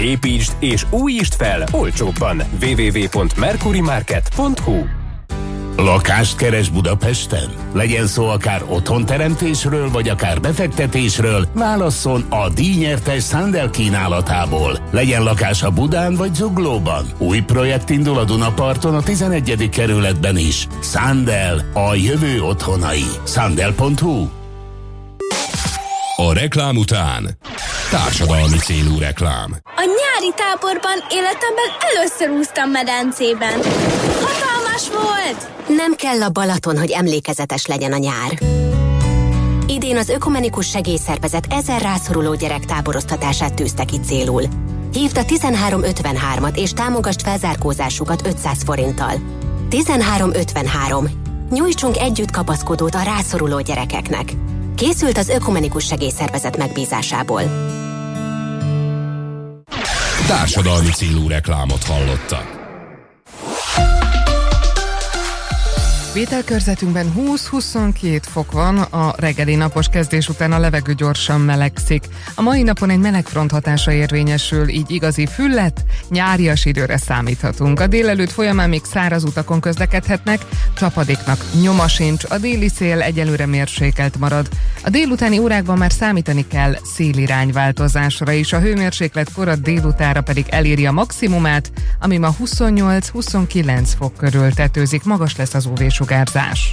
Építsd és újítsd fel olcsóbban. www.mercurymarket.hu. Lakást keres Budapesten? Legyen szó akár otthonteremtésről, vagy akár befektetésről, válasszon a díjnyertes Sandel kínálatából. Legyen lakása Budán vagy Zuglóban. Új projekt indul a Dunaparton, a 11. kerületben is. Sandel, a jövő otthonai. Sandel.hu. A reklám után társadalmi célú reklám. A nyári táborban életemben először úsztam medencében. Hatalmas volt! Nem kell a Balaton, hogy emlékezetes legyen a nyár. Idén az Ökumenikus Segélyszervezet 1000 rászoruló gyerek táboroztatását tűzte ki célul. Hívd a 1353-at és támogasd felzárkózásukat 500 forinttal. 1353. Nyújtsunk együtt kapaszkodót a rászoruló gyerekeknek. Készült az Ökumenikus Segélyszervezet megbízásából. Társadalmi célú reklámot hallottak. Vételkörzetünkben 20-22 fok van, a reggeli napos kezdés után a levegő gyorsan melegszik. A mai napon egy melegfront hatása érvényesül, így igazi füllet, nyárias időre számíthatunk. A délelőtt folyamán még száraz utakon közlekedhetnek, csapadéknak nyoma sincs, a déli szél egyelőre mérsékelt marad. A délutáni órákban már számítani kell szélirányváltozásra is, a hőmérséklet kora délutára pedig eléri a maximumát, ami ma 28-29 fok körül tetőzik, magas lesz az UV-sugárzás.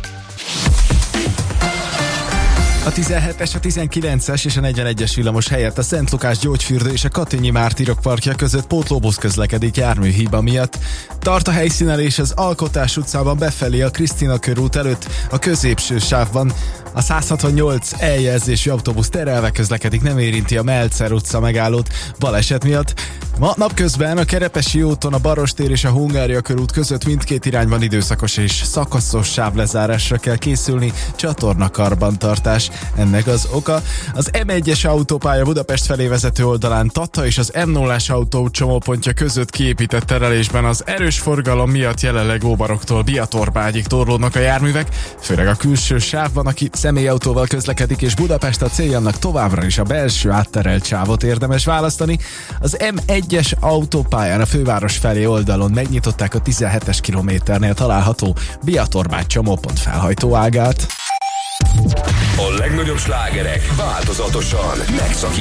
A 17-es, a 19-es és a 41-es villamos helyett a Szent Lukás gyógyfürdő és a Katinyi Mártírok parkja között pótlóbusz közlekedik járműhiba miatt. Tart a helyszínelés az Alkotás utcában befelé a Krisztina körút előtt, a középső sávban. A 168 eljelzésű autóbusz terelve közlekedik, nem érinti a Meltzer utca megállót baleset miatt. Ma napközben a Kerepesi úton a Barostér és a Hungária körút között mindkét irányban időszakos és szakaszos sávlezárásra kell készülni, csatornakarbantartás ennek az oka. Az M1-es autópálya Budapest felé vezető oldalán Tata és az M0-as autó csomópontja között kiépített terelésben az erős forgalom miatt jelenleg Óbaroktól Biatorbágyig torlódnak a járművek, főleg a külső sávban, aki személyautóval közlekedik és Budapest a céljának továbbra is a belső átterelt sávot érdemes választani. Az M1-es autópályán a főváros felé oldalon megnyitották a 17-es kilométernél található Biatorbágy csomópont felhajtóágát. A legnagyobb slágerek változatosan megszakítják